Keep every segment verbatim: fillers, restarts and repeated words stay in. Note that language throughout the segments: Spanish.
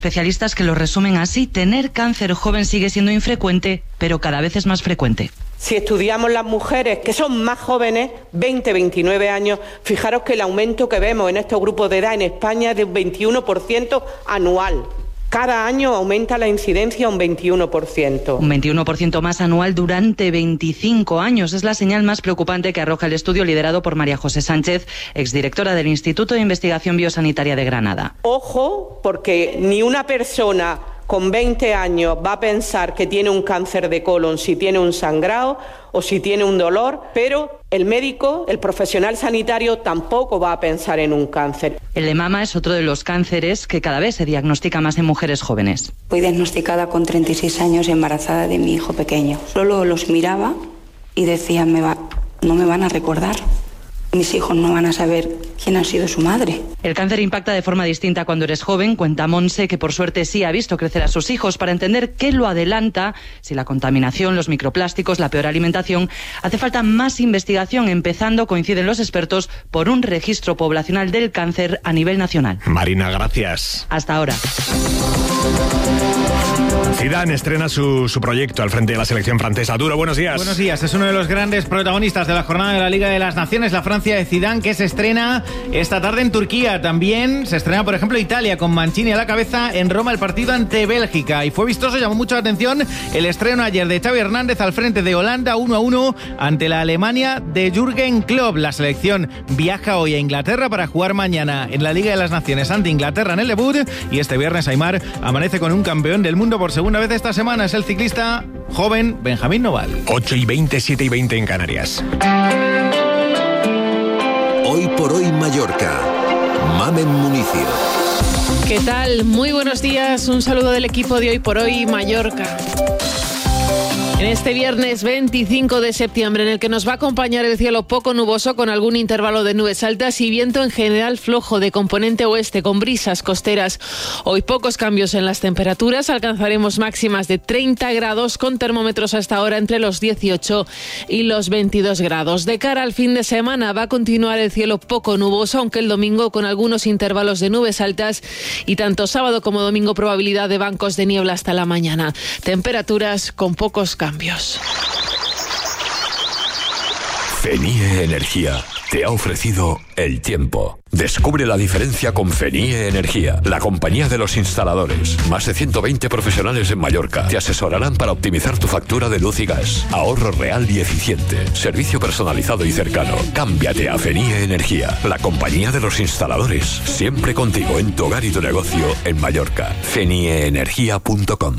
Especialistas que lo resumen así: tener cáncer joven sigue siendo infrecuente, pero cada vez es más frecuente. Si estudiamos las mujeres que son más jóvenes, veinte, veintinueve años, fijaros que el aumento que vemos en estos grupos de edad en España es de un veintiuno por ciento anual. Cada año aumenta la incidencia un veintiuno por ciento. Un veintiuno por ciento más anual durante veinticinco años. Es la señal más preocupante que arroja el estudio liderado por María José Sánchez, exdirectora del Instituto de Investigación Biosanitaria de Granada. Ojo, porque ni una persona con veinte años va a pensar que tiene un cáncer de colon si tiene un sangrado o si tiene un dolor, pero el médico, el profesional sanitario, tampoco va a pensar en un cáncer. El de mama es otro de los cánceres que cada vez se diagnostica más en mujeres jóvenes. Fui diagnosticada con treinta y seis años, embarazada de mi hijo pequeño. Solo los miraba y decía, me va, no me van a recordar. Mis hijos no van a saber quién ha sido su madre. El cáncer impacta de forma distinta cuando eres joven. Cuenta Monse que por suerte sí ha visto crecer a sus hijos. Para entender qué lo adelanta, si la contaminación, los microplásticos, la peor alimentación, hace falta más investigación, empezando, coinciden los expertos, por un registro poblacional del cáncer a nivel nacional. Marina, gracias. Hasta ahora. Zidane estrena su, su proyecto al frente de la selección francesa. Duro, buenos días. Buenos días. Es uno de los grandes protagonistas de la jornada de la Liga de las Naciones, la Francia de Zidane, que se estrena esta tarde en Turquía. También se estrena, por ejemplo, Italia, con Mancini a la cabeza. En Roma el partido ante Bélgica. Y fue vistoso, llamó mucho la atención el estreno ayer de Xavi Hernández al frente de Holanda, uno a uno ante la Alemania de Jürgen Klopp. La selección viaja hoy a Inglaterra para jugar mañana en la Liga de las Naciones ante Inglaterra en el debut. Y este viernes Aimar amanece con un campeón del mundo por segunda vez esta semana. Es el ciclista joven Benjamín Noval. ocho y veinte, siete y veinte en Canarias. Hoy por hoy Mallorca. Mamen Municio. ¿Qué tal? Muy buenos días. Un saludo del equipo de Hoy por Hoy Mallorca. En este viernes veinticinco de septiembre, en el que nos va a acompañar el cielo poco nuboso con algún intervalo de nubes altas y viento en general flojo de componente oeste con brisas costeras. Hoy pocos cambios en las temperaturas, alcanzaremos máximas de treinta grados con termómetros hasta ahora entre los dieciocho y los veintidós grados. De cara al fin de semana va a continuar el cielo poco nuboso, aunque el domingo con algunos intervalos de nubes altas y tanto sábado como domingo probabilidad de bancos de niebla hasta la mañana. Temperaturas con pocos cambios. Fenie Energía te ha ofrecido el tiempo. Descubre la diferencia con Fenie Energía, la compañía de los instaladores. Más de ciento veinte profesionales en Mallorca te asesorarán para optimizar tu factura de luz y gas. Ahorro real y eficiente. Servicio personalizado y cercano. Cámbiate a Fenie Energía, la compañía de los instaladores. Siempre contigo en tu hogar y tu negocio en Mallorca. fenie energía punto com.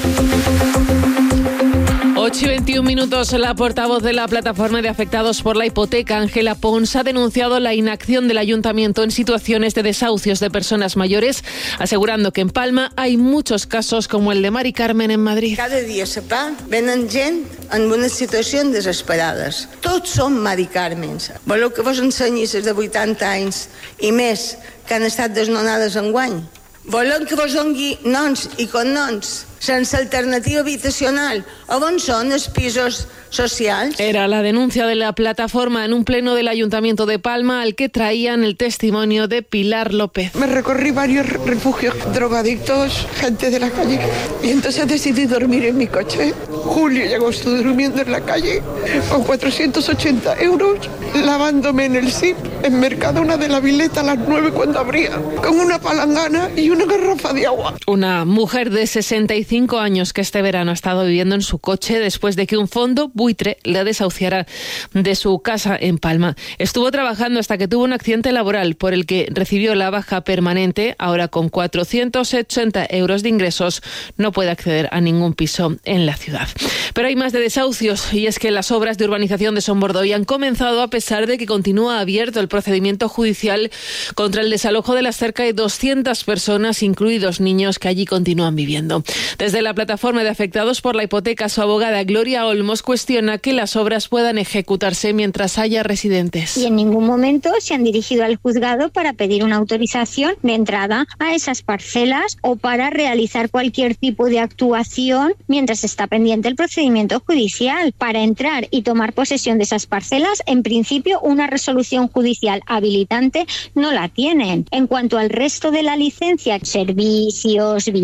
ocho y veintiún minutos. La portavoz de la plataforma de afectados por la hipoteca, Ángela Pons, ha denunciado la inacción del ayuntamiento en situaciones de desahucios de personas mayores, asegurando que en Palma hay muchos casos como el de Mari Carmen en Madrid. Cada dia se fa, venen gent en una situació desesperades. Tots són Mari Carmens. Voleu que vos ensenyi les de vuitanta anys i més que han estat desnonades enguany? Volem que vos dongui noms i cognoms sense alternativa habitacional o on són els pisos socials. Era la denuncia de la plataforma en un pleno del Ayuntamiento de Palma al que traían el testimonio de Pilar López. Me recorrí varios refugios, drogadictos, gente de la calle, y entonces decidí dormir en mi coche. Julio y agosto durmiendo en la calle con cuatrocientos ochenta euros, lavándome en el S I P, en Mercadona de la Vileta a las nueve cuando abría, con una palangana y una garrafa de agua. Una mujer de sesenta y cinco años que este verano ha estado viviendo en su coche después de que un fondo buitre la desahuciara de su casa en Palma. Estuvo trabajando hasta que tuvo un accidente laboral por el que recibió la baja permanente. Ahora con cuatrocientos ochenta euros de ingresos no puede acceder a ningún piso en la ciudad. Pero hay más de desahucios, y es que las obras de urbanización de Son Bordoy han comenzado a pesar de que continúa abierto el procedimiento judicial contra el desalojo de las cerca de doscientas personas, incluidos niños, que allí continúan viviendo. Desde la plataforma de afectados por la hipoteca, su abogada Gloria Olmos cuestiona que las obras puedan ejecutarse mientras haya residentes. Y en ningún momento se han dirigido al juzgado para pedir una autorización de entrada a esas parcelas o para realizar cualquier tipo de actuación mientras está pendiente el procedimiento judicial. Para entrar y tomar posesión de esas parcelas, en principio una resolución judicial habilitante no la tienen. En cuanto al resto de la licencia, servicios,